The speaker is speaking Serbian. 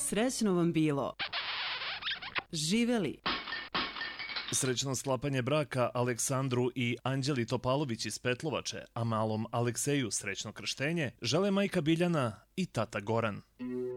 Srećno vam bilo. Živeli. Srećno sklapanje braka Aleksandru i Anđeli Topalović iz Petlovače, a malom Alekseju srećno krštenje žele majka Biljana i tata Goran.